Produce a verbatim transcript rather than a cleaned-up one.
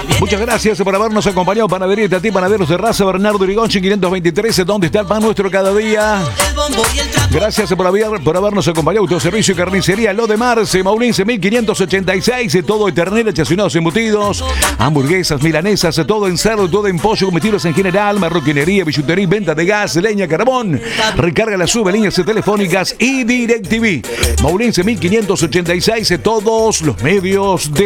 Muchas gracias por habernos acompañado. Panadería Tati, Panaderos de Raza, Bernardo Irigoyen quinientos veintitrés, donde está el pan nuestro cada día. Gracias por, haber, por habernos acompañado. Autoservicio y carnicería Lo de Marce, Maulense mil quinientos ochenta y seis, todo de ternera, chacinados embutidos, hamburguesas, milanesas, todo en cerdo, todo en pollo, comestibles en general, marroquinería, billutería, venta de gas, leña, carbón, recarga la sube, líneas telefónicas y DirecTV. Maulense mil quinientos ochenta y seis, todos los medios de